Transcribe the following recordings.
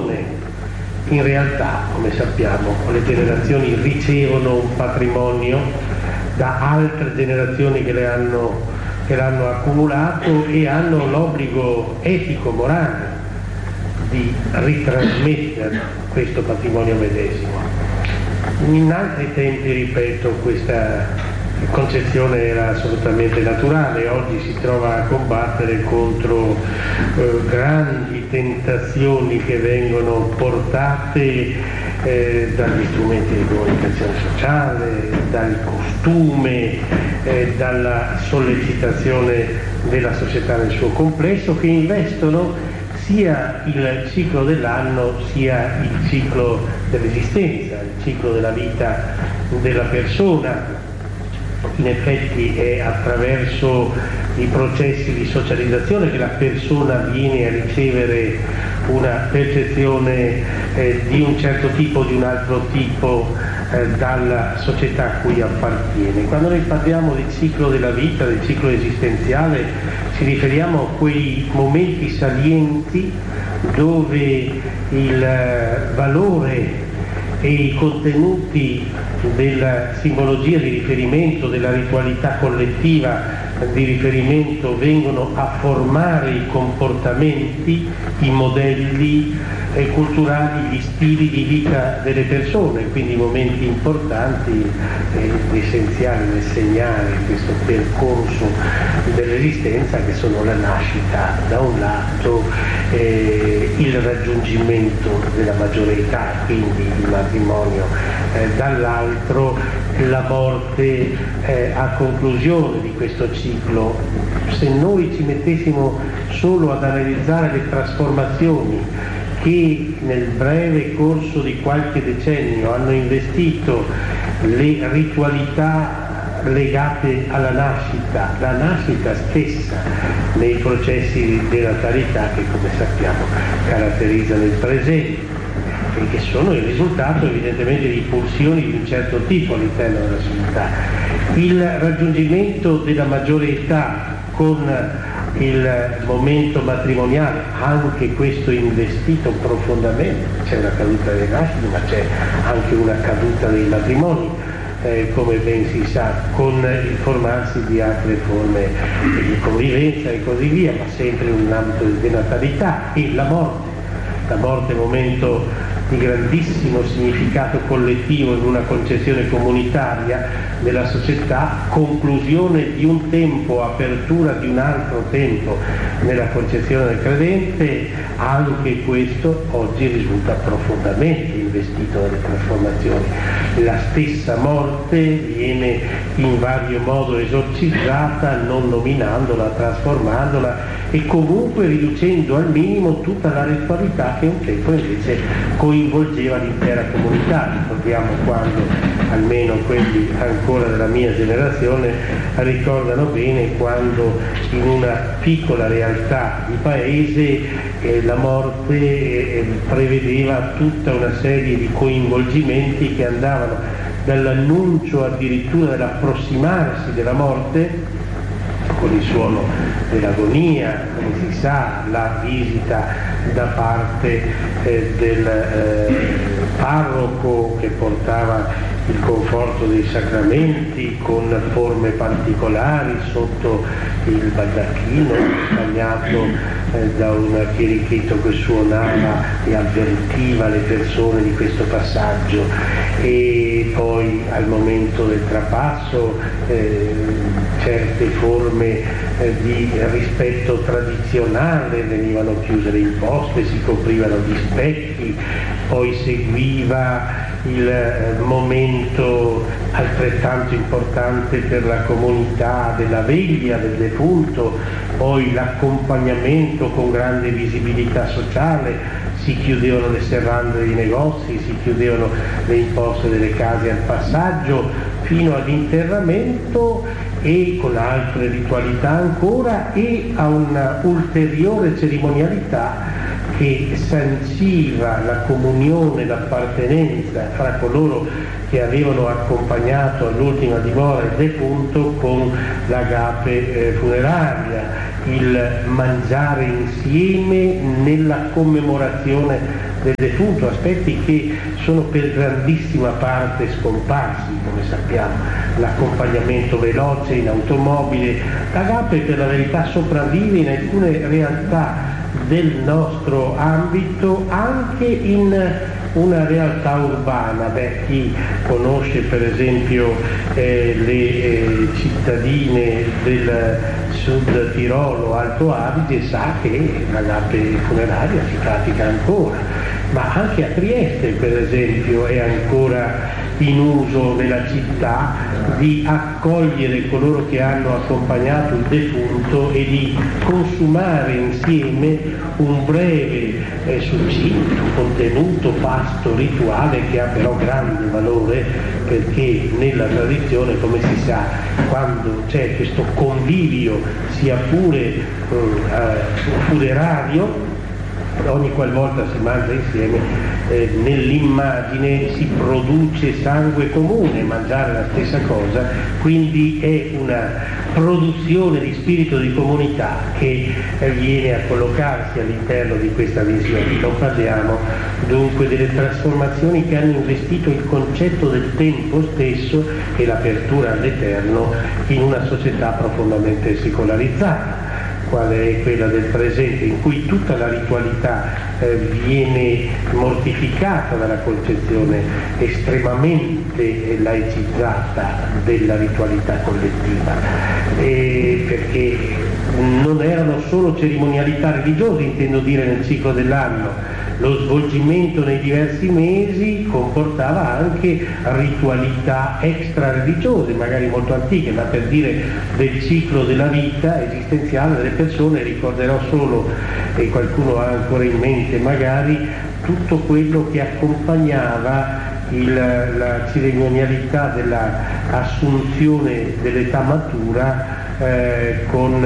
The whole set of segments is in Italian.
generazione. In realtà, come sappiamo, le generazioni ricevono un patrimonio da altre generazioni che l'hanno accumulato e hanno l'obbligo etico, morale di ritrasmettere questo patrimonio medesimo. In altri tempi, ripeto, questa concezione era assolutamente naturale. Oggi si trova a combattere contro grandi tentazioni che vengono portate dagli strumenti di comunicazione sociale, dal costume, dalla sollecitazione della società nel suo complesso, che investono sia il ciclo dell'anno sia il ciclo dell'esistenza, il ciclo della vita della persona. In effetti è attraverso i processi di socializzazione che la persona viene a ricevere una percezione di un certo tipo o di un altro tipo dalla società a cui appartiene. Quando noi parliamo del ciclo della vita, del ciclo esistenziale, ci riferiamo a quei momenti salienti dove il valore e i contenuti della simbologia di riferimento, della ritualità collettiva di riferimento vengono a formare i comportamenti, i modelli culturali, gli stili di vita delle persone, quindi momenti importanti ed essenziali nel segnare questo percorso dell'esistenza, che sono la nascita da un lato, il raggiungimento della maggiore età, quindi il matrimonio dall'altro, la morte a conclusione di questo ciclo. Se noi ci mettessimo solo ad analizzare le trasformazioni che nel breve corso di qualche decennio hanno investito le ritualità legate alla nascita, la nascita stessa nei processi di denatalità che, come sappiamo, caratterizzano il presente e che sono il risultato evidentemente di pulsioni di un certo tipo all'interno della società. Il raggiungimento della maggiore età con il momento matrimoniale, anche questo investito profondamente, c'è una caduta delle nascite ma c'è anche una caduta dei matrimoni, come ben si sa, con il formarsi di altre forme di convivenza e così via, ma sempre in un ambito di denatalità. E la morte è un momento di grandissimo significato collettivo in una concezione comunitaria della società, conclusione di un tempo, apertura di un altro tempo nella concezione del credente. Anche questo oggi risulta profondamente investito dalle trasformazioni. La stessa morte viene in vario modo esorcizzata, non nominandola, trasformandola e comunque riducendo al minimo tutta la ritualità che un tempo invece coinvolgeva l'intera comunità. Ricordiamo quando, almeno quelli ancora della mia generazione ricordano bene, quando in una piccola realtà di paese la morte prevedeva tutta una serie di coinvolgimenti che andavano dall'annuncio addirittura dell'approssimarsi della morte, con il suono dell'agonia, come si sa, la visita da parte del parroco che portava il conforto dei sacramenti con forme particolari sotto il baldacchino, accompagnato da un chierichetto che suonava e avvertiva le persone di questo passaggio, e poi al momento del trapasso certe forme di rispetto tradizionale venivano chiuse le imposte, si coprivano gli specchi, poi seguiva il momento altrettanto importante per la comunità della veglia del defunto, poi l'accompagnamento con grande visibilità sociale, si chiudevano le serrande dei negozi, si chiudevano le imposte delle case al passaggio, fino all'interramento e con altre ritualità ancora, e a una ulteriore cerimonialità che sanciva la comunione, l'appartenenza fra coloro che avevano accompagnato all'ultima dimora il defunto con l'agape funeraria, il mangiare insieme nella commemorazione del defunto, aspetti che sono per grandissima parte scomparsi, come sappiamo, l'accompagnamento veloce in automobile. L'agape per la verità sopravvive in alcune realtà del nostro ambito, anche in una realtà urbana. Chi conosce per esempio le cittadine del Sud Tirolo, Alto Adige, sa che l'agape funeraria si pratica ancora, ma anche a Trieste per esempio è ancora in uso nella città, di accogliere coloro che hanno accompagnato il defunto e di consumare insieme un breve, succinto, contenuto, pasto rituale che ha però grande valore, perché nella tradizione, come si sa, quando c'è questo convivio sia pure funerario, ogni qualvolta si mangia insieme, nell'immagine si produce sangue comune, mangiare la stessa cosa, quindi è una produzione di spirito di comunità che viene a collocarsi all'interno di questa visione. Non parliamo dunque delle trasformazioni che hanno investito il concetto del tempo stesso e l'apertura all'eterno in una società profondamente secolarizzata, quale è quella del presente, in cui tutta la ritualità viene mortificata dalla concezione estremamente laicizzata della ritualità collettiva, perché non erano solo cerimonialità religiose, intendo dire, nel ciclo dell'anno. Lo svolgimento nei diversi mesi comportava anche ritualità extra religiose, magari molto antiche, ma per dire del ciclo della vita esistenziale delle persone ricorderò solo, e qualcuno ha ancora in mente magari, tutto quello che accompagnava la cerimonialità dell'assunzione dell'età matura, con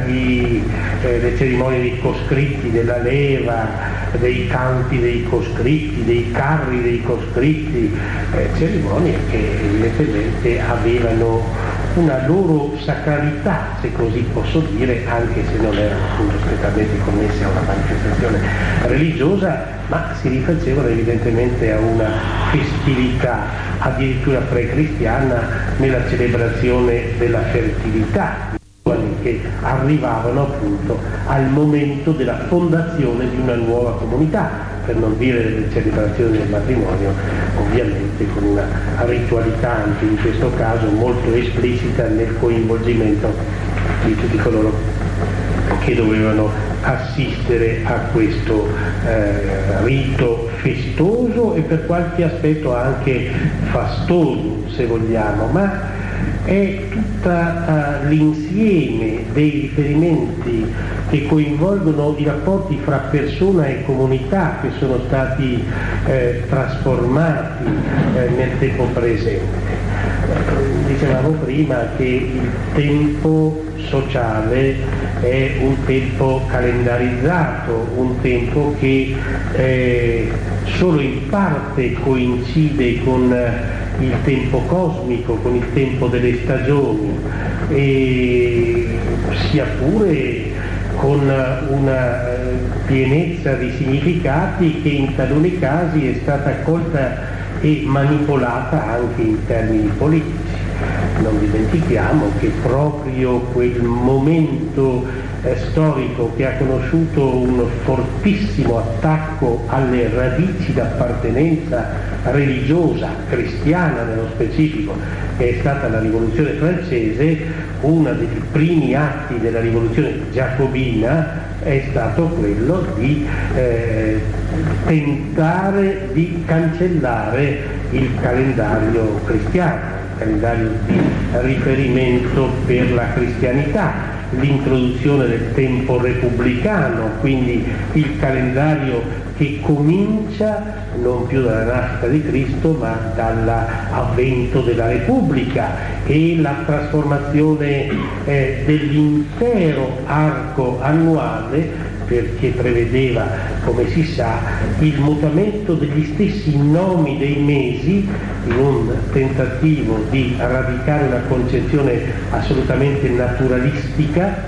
le cerimonie dei coscritti, della leva, dei canti dei coscritti, dei carri dei coscritti, cerimonie che evidentemente avevano una loro sacralità, se così posso dire, anche se non erano appunto strettamente connesse a una manifestazione religiosa, ma si rifacevano evidentemente a una festività addirittura pre-cristiana nella celebrazione della fertilità, che arrivavano appunto al momento della fondazione di una nuova comunità, per non dire delle celebrazioni del matrimonio, ovviamente con una ritualità anche in questo caso molto esplicita nel coinvolgimento di tutti coloro che dovevano assistere a questo rito festoso e per qualche aspetto anche fastoso, se vogliamo, ma è tutta l'insieme dei riferimenti che coinvolgono i rapporti fra persona e comunità che sono stati trasformati nel tempo presente. Dicevamo prima che il tempo sociale è un tempo calendarizzato, un tempo che solo in parte coincide con il tempo cosmico, con il tempo delle stagioni, e sia pure con una pienezza di significati che in taluni casi è stata accolta e manipolata anche in termini politici. Non dimentichiamo che proprio quel momento storico che ha conosciuto un fortissimo attacco alle radici d'appartenenza religiosa, cristiana nello specifico, che è stata la rivoluzione francese, uno dei primi atti della rivoluzione giacobina è stato quello di tentare di cancellare il calendario cristiano, il calendario di riferimento per la cristianità, l'introduzione del tempo repubblicano, quindi il calendario che comincia non più dalla nascita di Cristo ma dall'avvento della Repubblica, e la trasformazione dell'intero arco annuale, perché prevedeva, come si sa, il mutamento degli stessi nomi dei mesi in un tentativo di radicare una concezione assolutamente naturalistica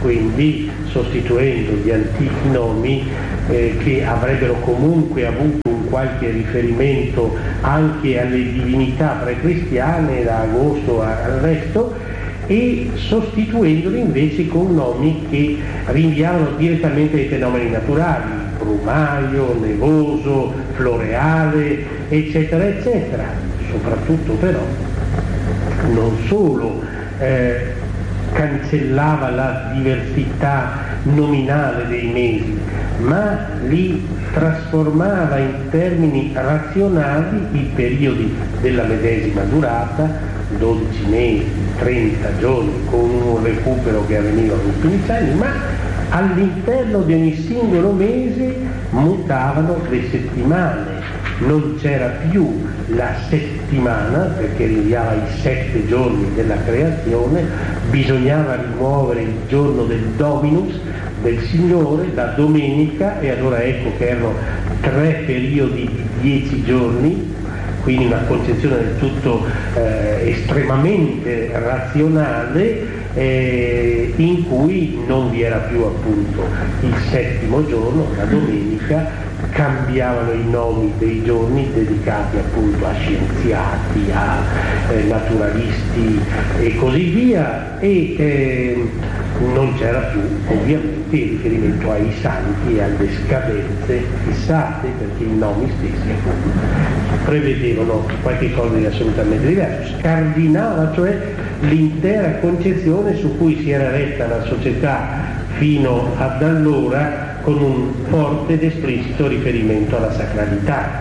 quindi sostituendo gli antichi nomi che avrebbero comunque avuto un qualche riferimento anche alle divinità precristiane, da agosto al resto, e sostituendoli invece con nomi che rinviavano direttamente ai fenomeni naturali, brumaio, nevoso, floreale, eccetera, eccetera. Soprattutto però non solo cancellava la diversità nominale dei mesi, ma li trasformava in termini razionali i periodi della medesima durata, 12 mesi, 30 giorni, con un recupero che avveniva ogni 15 anni, ma all'interno di ogni singolo mese mutavano le settimane. Non c'era più la settimana, perché rinviava i 7 giorni della creazione, bisognava rimuovere il giorno del Dominus, del Signore, la domenica, e allora ecco che erano 3 periodi di 10 giorni, quindi una concezione del tutto estremamente razionale, in cui non vi era più appunto il 7° giorno, la domenica. Cambiavano i nomi dei giorni dedicati appunto a scienziati, a naturalisti e così via, e non c'era più ovviamente il riferimento ai santi e alle scadenze fissate, perché i nomi stessi appunto prevedevano qualche cosa di assolutamente diverso, scardinava cioè l'intera concezione su cui si era retta la società fino ad allora, con un forte ed esplicito riferimento alla sacralità.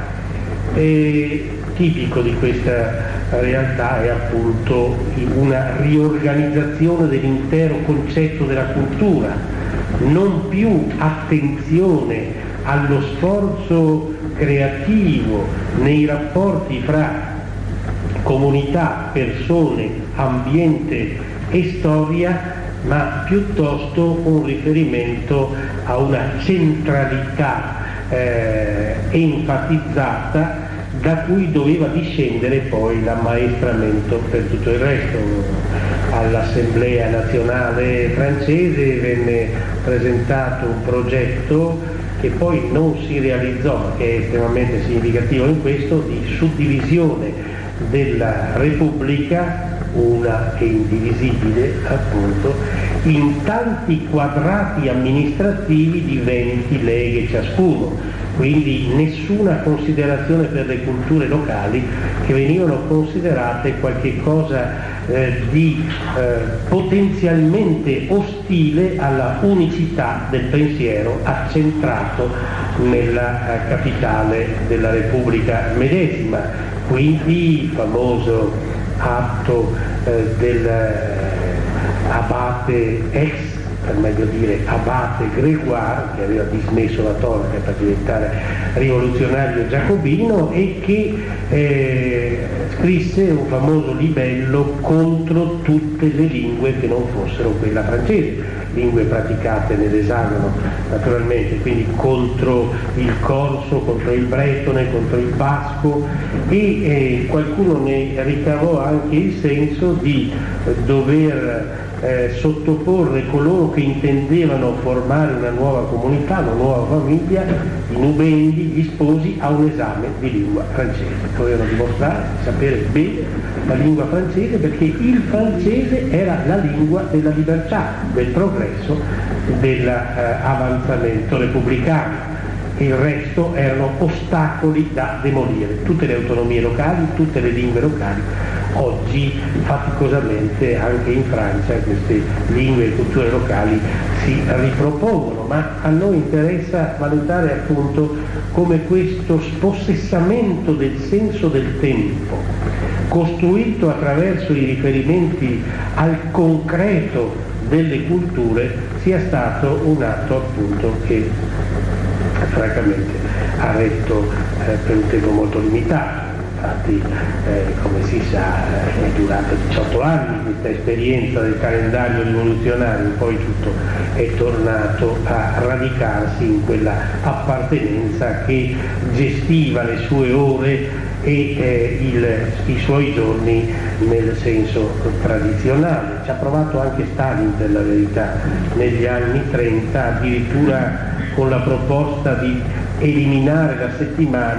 Tipico di questa realtà è appunto una riorganizzazione dell'intero concetto della cultura, non più attenzione allo sforzo creativo nei rapporti fra comunità, persone, ambiente e storia, ma piuttosto un riferimento a una centralità enfatizzata, da cui doveva discendere poi l'ammaestramento per tutto il resto. All'Assemblea nazionale francese venne presentato un progetto che poi non si realizzò, ma che è estremamente significativo in questo, di suddivisione della Repubblica, una e indivisibile appunto, in tanti quadrati amministrativi di 20 leghe ciascuno, quindi nessuna considerazione per le culture locali, che venivano considerate qualche cosa di potenzialmente ostile alla unicità del pensiero accentrato nella capitale della Repubblica medesima. Quindi il famoso atto dell'abate per meglio dire abate Grégoire, che aveva dismesso la tonaca per diventare rivoluzionario giacobino, e che scrisse un famoso libello contro tutte le lingue che non fossero quella francese, lingue praticate nell'esagono naturalmente, quindi contro il corso, contro il bretone, contro il basco, e qualcuno ne ricavò anche il senso di dover sottoporre coloro che intendevano formare una nuova comunità, una nuova famiglia, i nubendi, gli sposi, a un esame di lingua francese. Dovevano dimostrare di sapere bene la lingua francese, perché il francese era la lingua della libertà, del progresso, dell'avanzamento repubblicano. Il resto erano ostacoli da demolire. Tutte le autonomie locali, tutte le lingue locali. Oggi faticosamente anche in Francia queste lingue e culture locali si ripropongono, ma a noi interessa valutare appunto come questo spossessamento del senso del tempo, costruito attraverso i riferimenti al concreto delle culture, sia stato un atto appunto che francamente ha retto per un tempo molto limitato. Infatti, come si sa, è durata 18 anni questa esperienza del calendario rivoluzionario, poi tutto è tornato a radicarsi in quella appartenenza che gestiva le sue ore e i suoi giorni nel senso tradizionale. Ci ha provato anche Stalin, per la verità, negli anni 30, addirittura con la proposta di eliminare la settimana